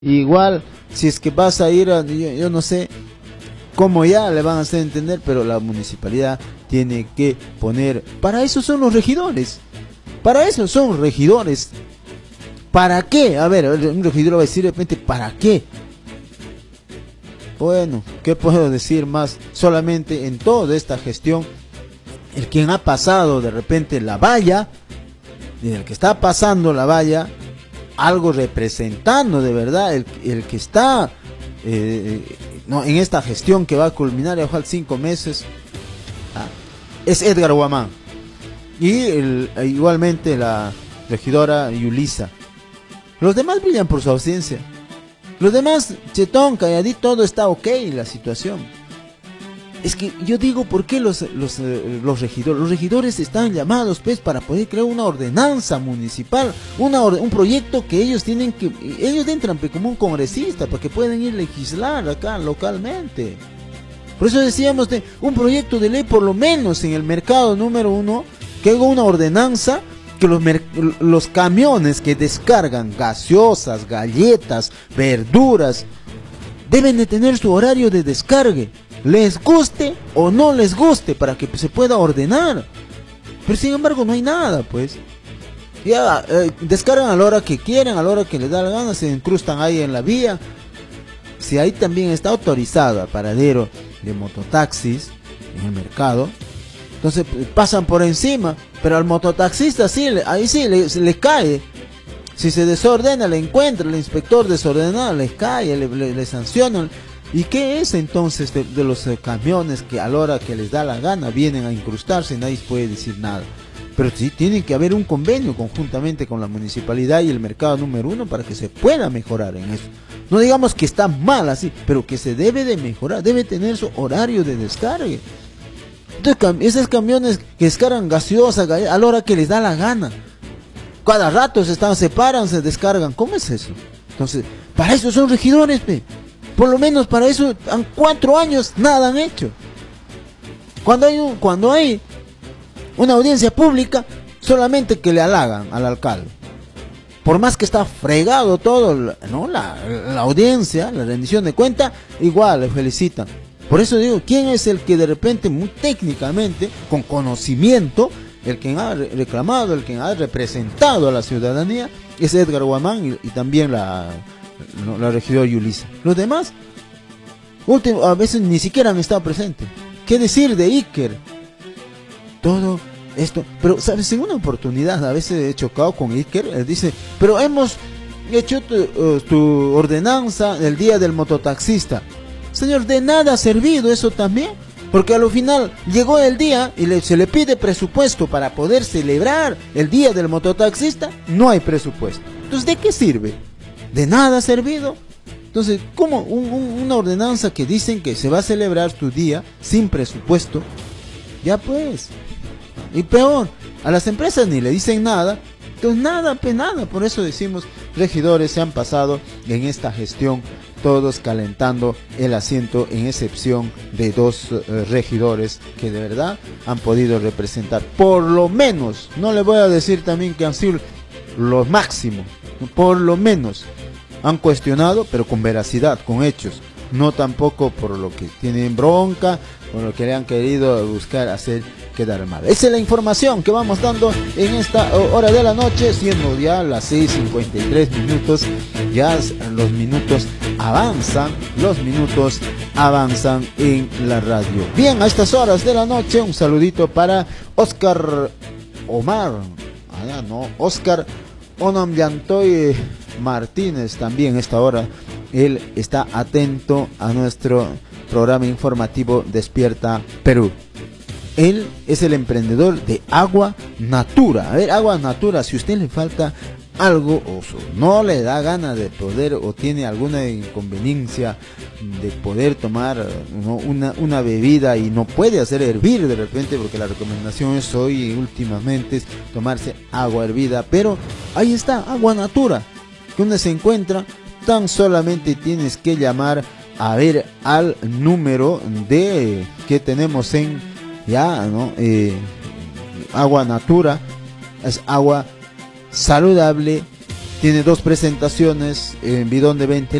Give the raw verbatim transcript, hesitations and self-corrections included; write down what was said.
Igual, si es que vas a ir a, yo, yo no sé cómo ya le van a hacer entender, pero la municipalidad tiene que poner, para eso son los regidores, para eso son regidores. ¿Para qué? A ver, un regidor va a decir de repente, ¿para qué? Bueno, ¿qué puedo decir más? Solamente en toda esta gestión, el quien ha pasado de repente la valla, y el que está pasando la valla, algo representando de verdad, el, el que está eh, no, en esta gestión que va a culminar ya ojalá cinco meses, ah, es Edgar Guamán. Y el, igualmente la regidora Yulisa. Los demás brillan por su ausencia. Los demás, chetón, calladito, todo está ok la situación. Es que yo digo, ¿por qué los, los, los regidores? Los regidores están llamados pues para poder crear una ordenanza municipal, una or, un proyecto que ellos tienen que, ellos entran pues, como un congresista para que puedan ir a legislar acá localmente. Por eso decíamos de un proyecto de ley por lo menos en el mercado número uno, que haga una ordenanza que los, los camiones que descargan gaseosas, galletas, verduras, deben de tener su horario de descargue, les guste o no les guste, para que se pueda ordenar. Pero sin embargo no hay nada, pues. Ya eh, descargan a la hora que quieren, a la hora que les da la gana, se incrustan ahí en la vía. Si ahí también está autorizado el paradero de mototaxis en el mercado, entonces pasan por encima, pero al mototaxista sí, ahí sí le, le cae. Si se desordena, le encuentra el inspector desordenado, les cae, le, le, le sancionan. ¿Y qué es entonces de, de los eh, camiones que a la hora que les da la gana vienen a incrustarse y nadie puede decir nada? Pero sí tiene que haber un convenio conjuntamente con la municipalidad y el mercado número uno para que se pueda mejorar en eso. No digamos que está mal así, pero que se debe de mejorar, debe tener su horario de descarga. Entonces, esos camiones que descargan gaseosa a la hora que les da la gana, cada rato se están, se paran, se descargan. ¿Cómo es eso? Entonces, para eso son regidores, pe. Por lo menos para eso han cuatro años nada han hecho. Cuando hay un, cuando hay una audiencia pública, solamente que le halagan al alcalde. Por más que está fregado todo, ¿no? La, la audiencia, la rendición de cuenta, igual le felicitan. Por eso digo, ¿quién es el que de repente, muy técnicamente, con conocimiento, el que ha reclamado, el que ha representado a la ciudadanía, es Edgar Guamán y, y también la, la, la regidora Yulisa? Los demás, último, a veces ni siquiera han estado presentes. ¿Qué decir de Iker? Todo esto, pero sabes, en una oportunidad, a veces he chocado con Iker, él dice, pero hemos hecho tu, uh, tu ordenanza el día del mototaxista. Señor, de nada ha servido eso también, porque a lo final llegó el día y le, se le pide presupuesto para poder celebrar el día del mototaxista, no hay presupuesto. Entonces, ¿de qué sirve? De nada ha servido. Entonces, ¿cómo un, un, una ordenanza que dicen que se va a celebrar tu día sin presupuesto? Ya pues, y peor, a las empresas ni le dicen nada. Entonces nada, pues nada, por eso decimos, regidores se han pasado en esta gestión, todos calentando el asiento, en excepción de dos eh, regidores que de verdad han podido representar, por lo menos, no le voy a decir también que han sido lo máximo, por lo menos han cuestionado, pero con veracidad, con hechos, no tampoco por lo que tienen bronca, por lo que le han querido buscar hacer quedar mal. Esa es la información que vamos dando en esta hora de la noche, siendo ya las seis cincuenta y tres minutos, ya los minutos avanzan, los minutos avanzan en la radio. Bien, a estas horas de la noche, un saludito para Oscar Omar, ah, no, Oscar Onamyantoy Martínez, también a esta hora, él está atento a nuestro programa informativo Despierta Perú. Él es el emprendedor de Agua Natura. A ver, Agua Natura, si a usted le falta algo o no le da gana de poder o tiene alguna inconveniencia de poder tomar, ¿no?, una, una bebida y no puede hacer hervir de repente, porque la recomendación es hoy últimamente es tomarse agua hervida, pero ahí está, Agua Natura, que donde se encuentra, tan solamente tienes que llamar a ver al número de que tenemos en ya, ¿no? Eh, Agua Natura es agua saludable, tiene dos presentaciones en bidón de veinte